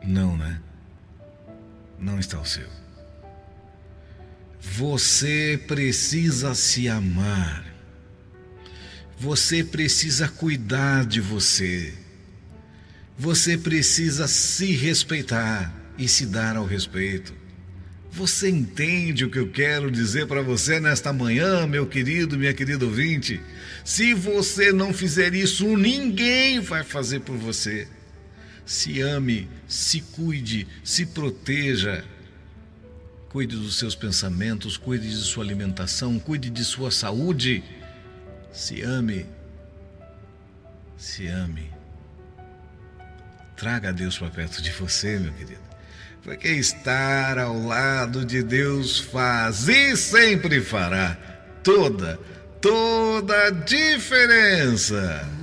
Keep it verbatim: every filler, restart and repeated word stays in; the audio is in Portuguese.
Não, né? Não está o seu. Você precisa se amar. Você precisa cuidar de você. Você precisa se respeitar e se dar ao respeito. Você entende o que eu quero dizer para você nesta manhã, meu querido, minha querida ouvinte? Se você não fizer isso, ninguém vai fazer por você. Se ame, se cuide, se proteja. Cuide dos seus pensamentos, cuide de sua alimentação, cuide de sua saúde. Se ame. Se ame. Traga Deus para perto de você, meu querido. Porque estar ao lado de Deus faz e sempre fará toda, toda a diferença.